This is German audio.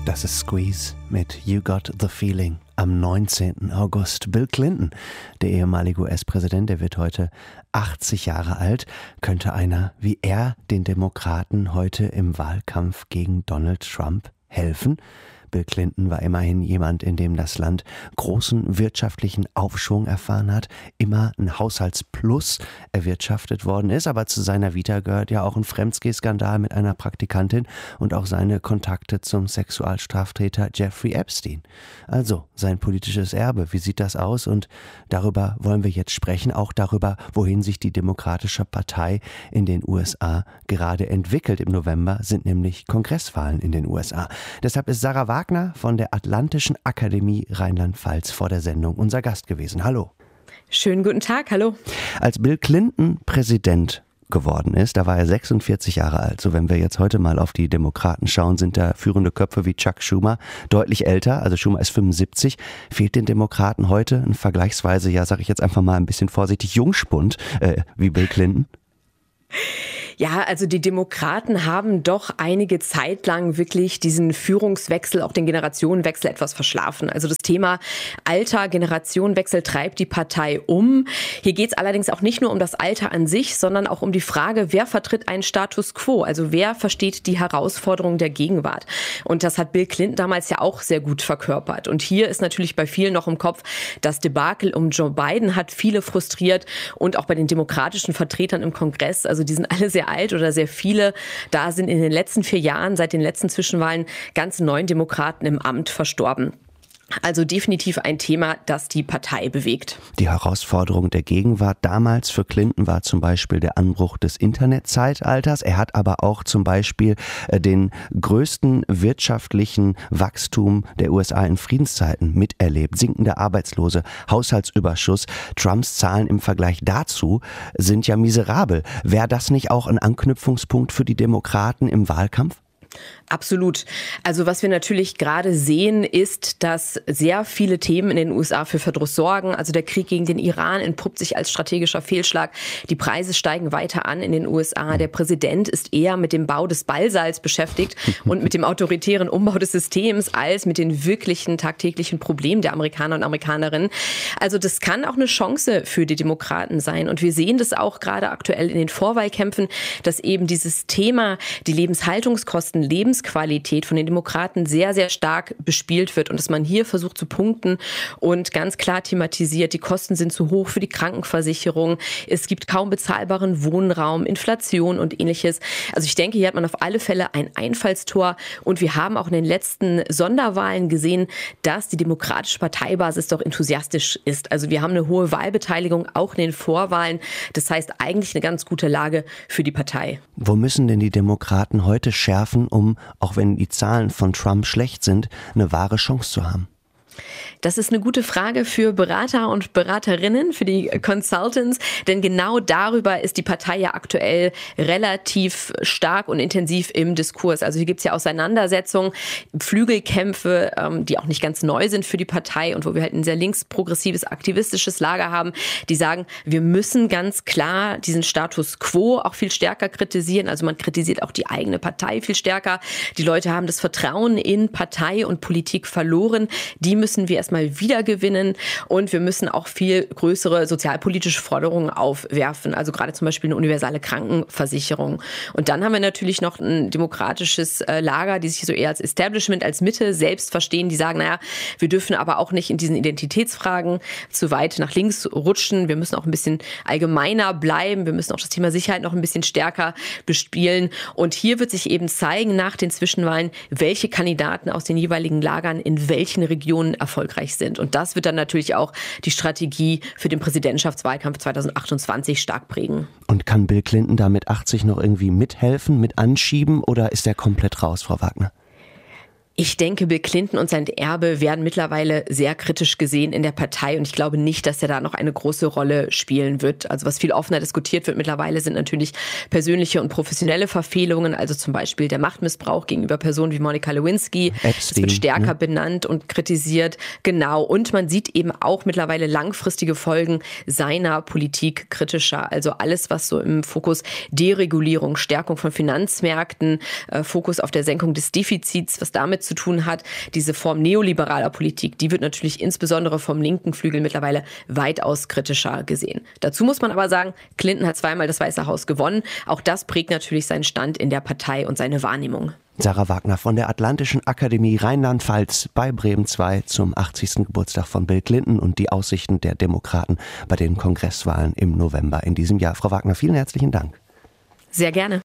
Das ist Squeeze mit You Got the Feeling am 19. August. Bill Clinton, der ehemalige US-Präsident, der wird heute 80 Jahre alt. Könnte einer wie er den Demokraten heute im Wahlkampf gegen Donald Trump helfen? Bill Clinton war immerhin jemand, in dem das Land großen wirtschaftlichen Aufschwung erfahren hat, immer ein Haushaltsplus erwirtschaftet worden ist, aber zu seiner Vita gehört ja auch ein Fremdgeh-Skandal mit einer Praktikantin und auch seine Kontakte zum Sexualstraftäter Jeffrey Epstein. Also sein politisches Erbe, wie sieht das aus? Und darüber wollen wir jetzt sprechen, auch darüber, wohin sich die Demokratische Partei in den USA gerade entwickelt. Im November sind nämlich Kongresswahlen in den USA. Deshalb ist Sarah Wagner von der Atlantischen Akademie Rheinland-Pfalz vor der Sendung unser Gast gewesen. Hallo. Schönen guten Tag, hallo. Als Bill Clinton Präsident geworden ist, da war er 46 Jahre alt. So, wenn wir jetzt heute mal auf die Demokraten schauen, sind da führende Köpfe wie Chuck Schumer deutlich älter. Also Schumer ist 75. Fehlt den Demokraten heute ein vergleichsweise, ja, sage ich jetzt einfach mal ein bisschen vorsichtig, Jungspund wie Bill Clinton? Ja, also die Demokraten haben doch einige Zeit lang wirklich diesen Führungswechsel, auch den Generationenwechsel etwas verschlafen. Also das Thema Alter, Generationenwechsel treibt die Partei um. Hier geht es allerdings auch nicht nur um das Alter an sich, sondern auch um die Frage, wer vertritt einen Status quo? Also wer versteht die Herausforderungen der Gegenwart? Und das hat Bill Clinton damals ja auch sehr gut verkörpert. Und hier ist natürlich bei vielen noch im Kopf, das Debakel um Joe Biden hat viele frustriert und auch bei den demokratischen Vertretern im Kongress. Also die sind alle sehr alt oder sehr viele. Da sind in den letzten 4 Jahren, seit den letzten Zwischenwahlen, ganze 9 Demokraten im Amt verstorben. Also definitiv ein Thema, das die Partei bewegt. Die Herausforderung der Gegenwart damals für Clinton war zum Beispiel der Anbruch des Internetzeitalters. Er hat aber auch zum Beispiel den größten wirtschaftlichen Wachstum der USA in Friedenszeiten miterlebt. Sinkende Arbeitslose, Haushaltsüberschuss. Trumps Zahlen im Vergleich dazu sind ja miserabel. Wäre das nicht auch ein Anknüpfungspunkt für die Demokraten im Wahlkampf? Absolut. Also was wir natürlich gerade sehen, ist, dass sehr viele Themen in den USA für Verdruss sorgen. Also der Krieg gegen den Iran entpuppt sich als strategischer Fehlschlag. Die Preise steigen weiter an in den USA. Der Präsident ist eher mit dem Bau des Ballsaals beschäftigt und mit dem autoritären Umbau des Systems als mit den wirklichen tagtäglichen Problemen der Amerikaner und Amerikanerinnen. Also das kann auch eine Chance für die Demokraten sein. Und wir sehen das auch gerade aktuell in den Vorwahlkämpfen, dass eben dieses Thema, die Lebenshaltungskosten, Lebensqualität von den Demokraten sehr, sehr stark bespielt wird und dass man hier versucht zu punkten und ganz klar thematisiert, die Kosten sind zu hoch für die Krankenversicherung, es gibt kaum bezahlbaren Wohnraum, Inflation und ähnliches. Also ich denke, hier hat man auf alle Fälle ein Einfallstor und wir haben auch in den letzten Sonderwahlen gesehen, dass die demokratische Parteibasis doch enthusiastisch ist. Also wir haben eine hohe Wahlbeteiligung auch in den Vorwahlen. Das heißt eigentlich eine ganz gute Lage für die Partei. Wo müssen denn die Demokraten heute schärfen, um, auch wenn die Zahlen von Trump schlecht sind, eine wahre Chance zu haben? Das ist eine gute Frage für Berater und Beraterinnen, für die Consultants, denn genau darüber ist die Partei ja aktuell relativ stark und intensiv im Diskurs. Also hier gibt es ja Auseinandersetzungen, Flügelkämpfe, die auch nicht ganz neu sind für die Partei und wo wir halt ein sehr linksprogressives, aktivistisches Lager haben, die sagen, wir müssen ganz klar diesen Status quo auch viel stärker kritisieren. Also man kritisiert auch die eigene Partei viel stärker. Die Leute haben das Vertrauen in Partei und Politik verloren. Die müssen wir erstmal wiedergewinnen und wir müssen auch viel größere sozialpolitische Forderungen aufwerfen, also gerade zum Beispiel eine universale Krankenversicherung. Und dann haben wir natürlich noch ein demokratisches Lager, die sich so eher als Establishment, als Mitte selbst verstehen, die sagen, naja, wir dürfen aber auch nicht in diesen Identitätsfragen zu weit nach links rutschen, wir müssen auch ein bisschen allgemeiner bleiben, wir müssen auch das Thema Sicherheit noch ein bisschen stärker bespielen und hier wird sich eben zeigen nach den Zwischenwahlen, welche Kandidaten aus den jeweiligen Lagern in welchen Regionen erfolgreich sind. Und das wird dann natürlich auch die Strategie für den Präsidentschaftswahlkampf 2028 stark prägen. Und kann Bill Clinton da mit 80 noch irgendwie mithelfen, mit anschieben oder ist er komplett raus, Frau Wagner? Ich denke, Bill Clinton und sein Erbe werden mittlerweile sehr kritisch gesehen in der Partei und ich glaube nicht, dass er da noch eine große Rolle spielen wird. Also was viel offener diskutiert wird mittlerweile sind natürlich persönliche und professionelle Verfehlungen, also zum Beispiel der Machtmissbrauch gegenüber Personen wie Monica Lewinsky. Epstein, das wird stärker benannt und kritisiert. Genau. Und man sieht eben auch mittlerweile langfristige Folgen seiner Politik kritischer. Also alles, was so im Fokus Deregulierung, Stärkung von Finanzmärkten, Fokus auf der Senkung des Defizits, was damit zu tun hat. Diese Form neoliberaler Politik, die wird natürlich insbesondere vom linken Flügel mittlerweile weitaus kritischer gesehen. Dazu muss man aber sagen, Clinton hat zweimal das Weiße Haus gewonnen. Auch das prägt natürlich seinen Stand in der Partei und seine Wahrnehmung. Sarah Wagner von der Atlantischen Akademie Rheinland-Pfalz bei Bremen 2 zum 80. Geburtstag von Bill Clinton und die Aussichten der Demokraten bei den Kongresswahlen im November in diesem Jahr. Frau Wagner, vielen herzlichen Dank. Sehr gerne.